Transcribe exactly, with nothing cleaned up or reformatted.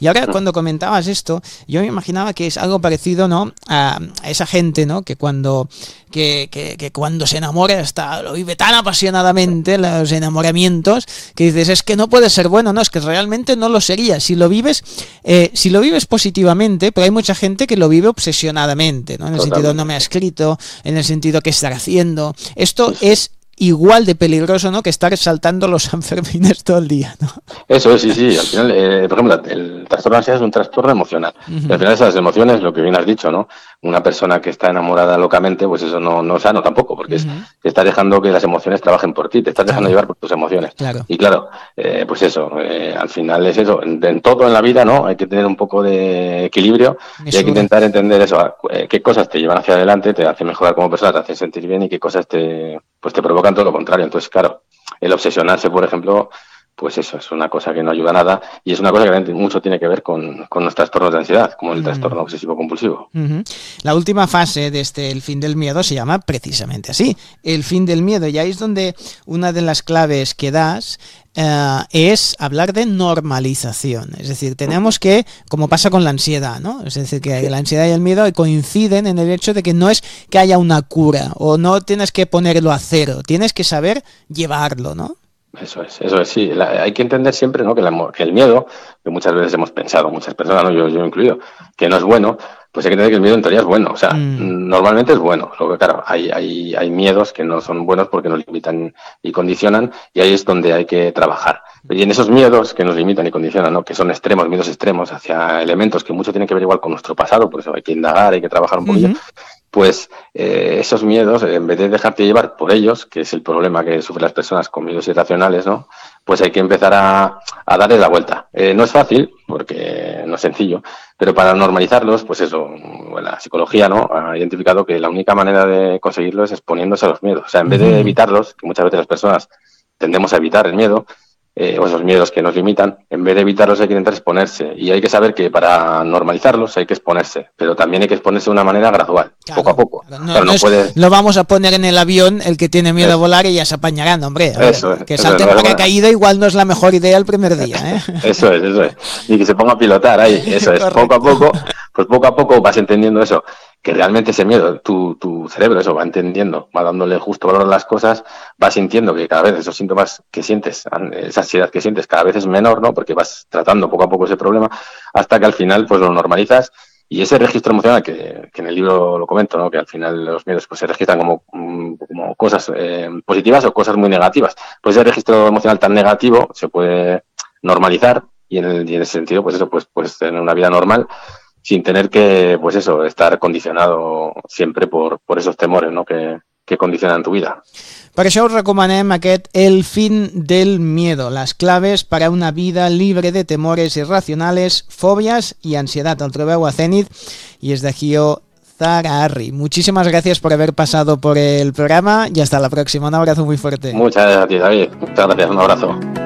Y ahora cuando comentabas esto, yo me imaginaba que es algo parecido, ¿no?, a, a esa gente, ¿no?, que cuando que, que, que cuando se enamora está, lo vive tan apasionadamente, los enamoramientos, que dices, es que no puede ser bueno, no, es que realmente no lo sería. Si lo vives, eh, si lo vives positivamente, pero hay mucha gente que lo vive obsesionadamente, ¿no?, en el Totalmente. sentido no me ha escrito, en el sentido qué estar haciendo. Esto es igual de peligroso, ¿no?, que estar saltando los Sanfermines todo el día, ¿no? Eso es, sí, sí. Al final, eh, por ejemplo, el trastorno de ansiedad es un trastorno emocional. Uh-huh. Y al final esas emociones, lo que bien has dicho, ¿no? Una persona que está enamorada locamente, pues eso no, no es sano tampoco, porque Uh-huh. es, te estás dejando que las emociones trabajen por ti, te estás dejando Claro. llevar por tus emociones. Claro. Y claro, eh, pues eso, eh, al final es eso. En, en todo en la vida, ¿no? Hay que tener un poco de equilibrio Mesura. Y hay que intentar entender eso, eh, qué cosas te llevan hacia adelante, te hacen mejorar como persona, te hacen sentir bien y qué cosas te, pues te provocan todo lo contrario. Entonces, claro, el obsesionarse, por ejemplo, pues eso es una cosa que no ayuda a nada y es una cosa que mucho tiene que ver con, con los trastornos de ansiedad, como el mm. trastorno obsesivo-compulsivo. Uh-huh. La última fase de este El fin del miedo se llama precisamente así, el fin del miedo, y ahí es donde una de las claves que das Uh, es hablar de normalización. Es decir, tenemos que, como pasa con la ansiedad, ¿no? Es decir, que la ansiedad y el miedo coinciden en el hecho de que no es que haya una cura o no tienes que ponerlo a cero, tienes que saber llevarlo, ¿no? Eso es, eso es, sí. La, hay que entender siempre, ¿no?, que, la, que el miedo, que muchas veces hemos pensado, muchas personas, ¿no?, yo, yo incluido, que no es bueno, pues hay que entender que el miedo en teoría es bueno. O sea, mm. normalmente es bueno. Lo que, claro, hay, hay, hay miedos que no son buenos porque nos limitan y condicionan, y ahí es donde hay que trabajar. Y en esos miedos que nos limitan y condicionan, ¿no?, que son extremos, miedos extremos hacia elementos que mucho tienen que ver igual con nuestro pasado, por eso hay que indagar, hay que trabajar un poquillo. Uh-huh. Pues eh, esos miedos, en vez de dejarte llevar por ellos, que es el problema que sufren las personas con miedos irracionales, ¿no?, pues hay que empezar a, a darle la vuelta. Eh, no es fácil, porque no es sencillo, pero para normalizarlos, pues eso, la psicología, ¿no?, ha identificado que la única manera de conseguirlo es exponiéndose a los miedos. O sea, en vez de evitarlos, que muchas veces las personas tendemos a evitar el miedo, Eh, o esos miedos que nos limitan, en vez de evitarlos hay que intentar exponerse, y hay que saber que para normalizarlos hay que exponerse, pero también hay que exponerse de una manera gradual, claro, poco a poco. Claro, no, claro, no no puede... lo vamos a poner en el avión el que tiene miedo eso. a volar y ya se apañarán, hombre. A ver, eso es, que salte en paracaídas igual no es la mejor idea el primer día, ¿eh? Eso es, eso es. Y que se ponga a pilotar ahí, eso es. Correcto. Poco a poco, pues poco a poco vas entendiendo eso, que realmente ese miedo, tu, tu cerebro eso va entendiendo, va dándole justo valor a las cosas, vas sintiendo que cada vez esos síntomas que sientes, esa ansiedad que sientes cada vez es menor, ¿no?, porque vas tratando poco a poco ese problema, hasta que al final pues lo normalizas, y ese registro emocional que, que en el libro lo comento, ¿no?, que al final los miedos pues se registran como, como cosas eh, positivas o cosas muy negativas, pues ese registro emocional tan negativo se puede normalizar, y en, el, y en ese sentido pues eso pues, pues tener una vida normal sin tener que, pues eso, estar condicionado siempre por, por esos temores, ¿no?, que, que condicionan tu vida. Per això us recomanem aquest El fin del miedo, las claves para una vida libre de temores irracionales, fobias y ansiedad. El trobeu a Zenit y es de Gio Zahari. Muchísimas gracias por haber pasado por el programa y hasta la próxima. Un abrazo muy fuerte. Muchas gracias, David. Muchas gracias. Un abrazo.